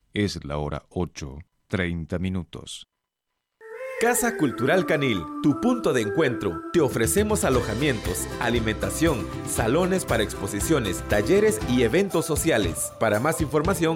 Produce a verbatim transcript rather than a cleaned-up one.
Es la hora ocho, treinta minutos. Casa Cultural Canil, tu punto de encuentro. Te ofrecemos alojamientos, alimentación, salones para exposiciones, talleres y eventos sociales. Para más información,